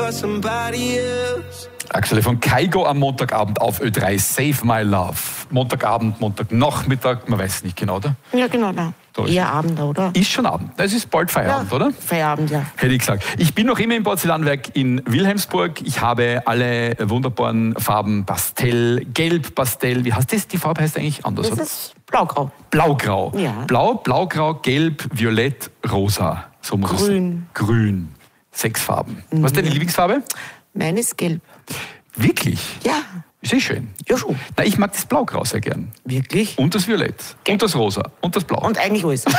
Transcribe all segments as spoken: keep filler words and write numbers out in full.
for somebody else. Axel von Kygo am Montagabend auf Ö drei, Save My Love. Montagabend, Montagnachmittag, man weiß nicht genau, oder? Ja, genau, da. Eher Abend, oder? Ist schon Abend. Es ist bald Feierabend, ja, oder? Feierabend, ja. Hätte ich gesagt. Ich bin noch immer im Porzellanwerk in Wilhelmsburg. Ich habe alle wunderbaren Farben Pastell, Gelb, Pastell. Wie heißt das? Die Farbe heißt eigentlich anders, das oder? Das ist Blaugrau. Blaugrau. Ja. Blau, Blaugrau, Gelb, Violett, Rosa. So muss Grün. Es. Grün. Sechs Farben. Mhm. Was ist deine Lieblingsfarbe? Meine ist Gelb. Wirklich? Ja. Sehr schön. Ja, schon. Na, ich mag das Blaugrau sehr gern. Wirklich? Und das Violett. Gelb. Und das Rosa. Und das Blau. Und eigentlich alles.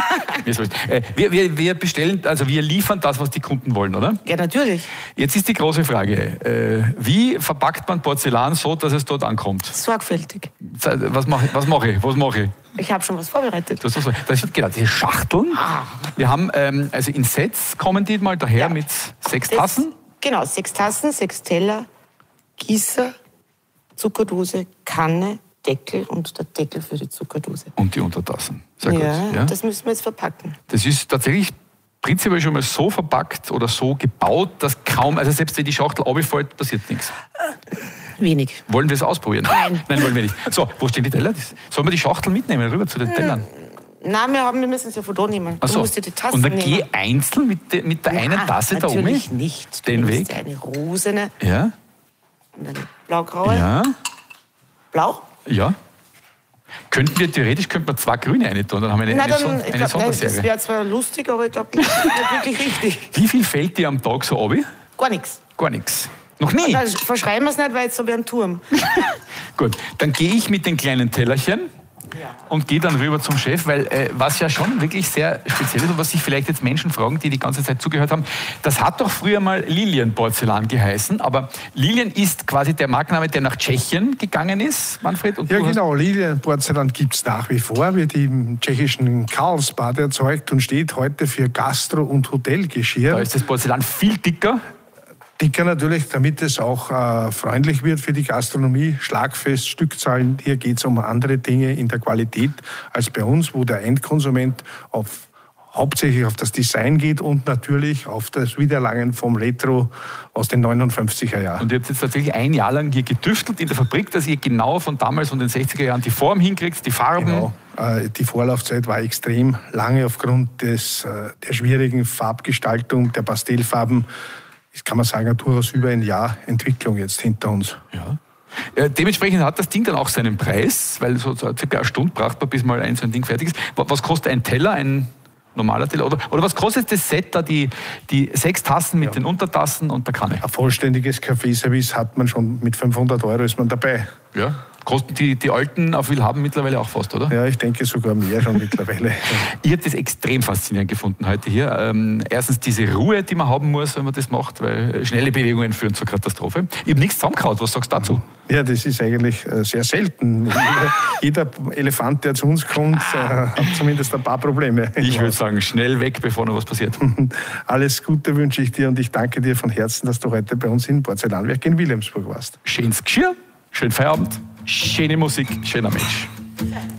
äh, wir, wir, wir bestellen, also wir liefern das, was die Kunden wollen, oder? Ja, natürlich. Jetzt ist die große Frage, äh, wie verpackt man Porzellan so, dass es dort ankommt? Sorgfältig. Was mache was mach ich? Was mache ich? Ich habe schon was vorbereitet. Das, das, das sind genau diese Schachteln. Ah. Wir haben, ähm, also in Sets kommen die mal daher ja. mit sechs das, Tassen. Genau, sechs Tassen, sechs Teller, Gießer, Zuckerdose, Kanne, Deckel und der Deckel für die Zuckerdose. Und die Untertassen. Sehr ja, gut. Ja, das müssen wir jetzt verpacken. Das ist tatsächlich prinzipiell schon mal so verpackt oder so gebaut, dass kaum, also selbst wenn die Schachtel runterfällt, passiert nichts. Wenig. Wollen wir es ausprobieren? Nein. Nein, wollen wir nicht. So, wo stehen die Teller? Sollen wir die Schachtel mitnehmen, rüber zu den Tellern? Nein, wir, haben, wir müssen es ja von da nehmen. Ach so. Du musst dir die Tassen Und dann nehmen. geh einzeln mit, de, mit der ja, einen Tasse da oben? Natürlich nicht. Du Den nimmst Weg? eine rosene Ja. und eine blaugraue. Ja. Blau? Ja. Könnten wir, theoretisch könnten wir zwei grüne rein tun, dann haben wir eine, Na, eine, dann, Son ich eine glaub, Sonderserie. Das wäre zwar lustig, aber ich glaube, das ist nicht wirklich richtig. Wie viel fällt dir am Tag so runter? Gar nichts. Gar nichts. Noch nie? Dann verschreiben wir es nicht, weil jetzt so wie ein Turm. Gut, dann gehe ich mit den kleinen Tellerchen ja. und gehe dann rüber zum Chef, weil äh, was ja schon wirklich sehr speziell ist und was sich vielleicht jetzt Menschen fragen, die die ganze Zeit zugehört haben, das hat doch früher mal Lilian Porzellan geheißen, aber Lilian ist quasi der Markenname, der nach Tschechien gegangen ist, Manfred? Und ja genau, Lilian Porzellan gibt es nach wie vor, wird im tschechischen Karlsbad erzeugt und steht heute für Gastro- und Hotelgeschirr. Da ist das Porzellan viel dicker. Dicker natürlich, damit es auch äh, freundlich wird für die Gastronomie, schlagfest, Stückzahlen. Hier geht es um andere Dinge in der Qualität als bei uns, wo der Endkonsument auf, hauptsächlich auf das Design geht und natürlich auf das Wiedererlangen vom Retro aus den neunundfünfziger Jahren. Und ihr habt jetzt tatsächlich ein Jahr lang hier getüftelt in der Fabrik, dass ihr genau von damals, von den sechziger Jahren, die Form hinkriegt, die Farben. Genau. Äh, die Vorlaufzeit war extrem lange aufgrund des, äh, der schwierigen Farbgestaltung der Pastellfarben. Das kann man sagen, durchaus über ein Jahr Entwicklung jetzt hinter uns. Ja. Ja, dementsprechend hat das Ding dann auch seinen Preis, weil so, so circa eine Stunde braucht man, bis mal ein so ein Ding fertig ist. Was kostet ein Teller, ein normaler Teller? Oder, oder was kostet das Set da, die, die sechs Tassen mit ja. den Untertassen und der Kanne? Ein vollständiges Kaffeeservice hat man schon, mit fünfhundert Euro ist man dabei. Ja. Kosten die, die alten auf Willhaben mittlerweile auch fast, oder? Ja, ich denke sogar mehr schon mittlerweile. Ich habe das extrem faszinierend gefunden heute hier. Ähm, erstens diese Ruhe, die man haben muss, wenn man das macht, weil schnelle Bewegungen führen zur Katastrophe. Ich habe nichts zusammengehauen. Was sagst du dazu? Ja, das ist eigentlich sehr selten. Jeder Elefant, der zu uns kommt, hat zumindest ein paar Probleme. Ich würde sagen, schnell weg, bevor noch was passiert. Alles Gute wünsche ich dir und ich danke dir von Herzen, dass du heute bei uns im Porzellanwerk in Wilhelmsburg warst. Schönes Geschirr, schönen Feierabend, schöne Musik, schöner Mensch.